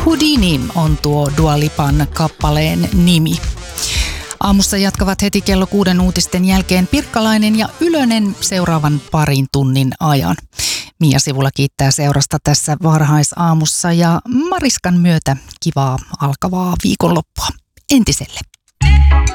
Houdini on tuo Dua Lipan kappaleen nimi. Aamussa jatkavat heti kello 6 uutisten jälkeen Pirkkalainen ja Ylönen seuraavan parin tunnin ajan. Mia Sivula kiittää seurasta tässä varhaisaamussa ja Mariskan myötä kivaa alkavaa viikonloppua entiselle.